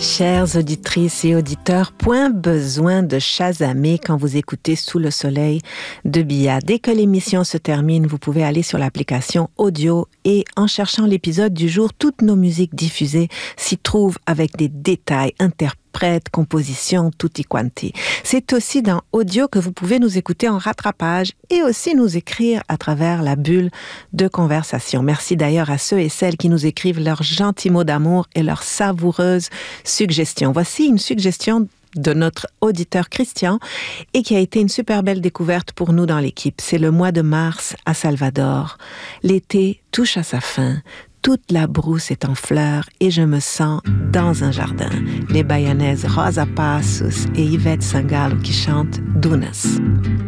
Chères auditrices et auditeurs, point besoin de chasamer quand vous écoutez Sous le soleil de Bia. Dès que l'émission se termine, vous pouvez aller sur l'application audio et en cherchant l'épisode du jour, toutes nos musiques diffusées s'y trouvent avec des détails, interprètes, compositions, tutti quanti. C'est aussi dans audio que vous pouvez nous écouter en rattrapage et aussi nous écrire à travers la bulle de conversation. Merci d'ailleurs à ceux et celles qui nous écrivent leurs gentils mots d'amour et leurs savoureuses suggestions. Voici une suggestion de notre auditeur Christian et qui a été une super belle découverte pour nous dans l'équipe. C'est le mois de mars à Salvador. L'été touche à sa fin. Toute la brousse est en fleurs et je me sens dans un jardin. Les Bayanaises Rosa Passos et Yvette Sangalo qui chantent Dunas.